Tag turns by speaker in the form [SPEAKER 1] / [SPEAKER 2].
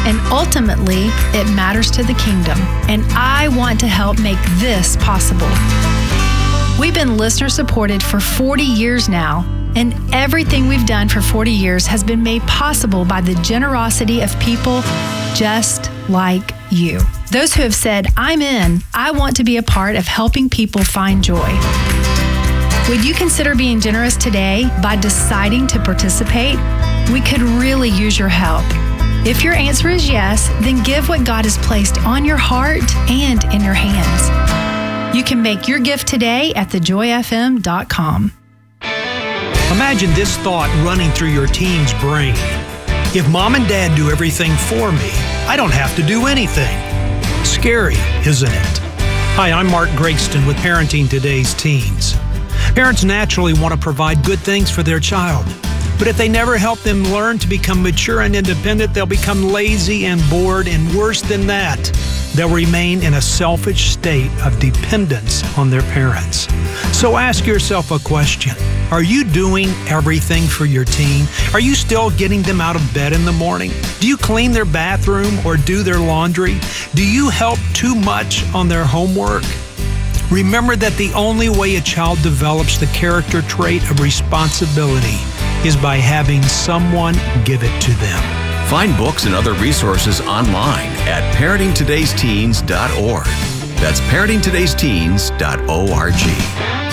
[SPEAKER 1] And ultimately, it matters to the kingdom. And I want to help make this possible. We've been listener supported for 40 years now, and everything we've done for 40 years has been made possible by the generosity of people just like you. Those who have said, I'm in, I want to be a part of helping people find joy. Would you consider being generous today by deciding to participate? We could really use your help. If your answer is yes, then give what God has placed on your heart and in your hands. You can make your gift today at thejoyfm.com.
[SPEAKER 2] Imagine this thought running through your teen's brain. If mom and dad do everything for me, I don't have to do anything. Scary, isn't it? Hi, I'm Mark Gregston with Parenting Today's Teens. Parents naturally want to provide good things for their child. But if they never help them learn to become mature and independent, they'll become lazy and bored, and worse than that, they'll remain in a selfish state of dependence on their parents. So ask yourself a question. Are you doing everything for your teen? Are you still getting them out of bed in the morning? Do you clean their bathroom or do their laundry? Do you help too much on their homework? Remember that the only way a child develops the character trait of responsibility is by having someone give it to them.
[SPEAKER 3] Find books and other resources online at parentingtodaysteens.org. That's parentingtodaysteens.org.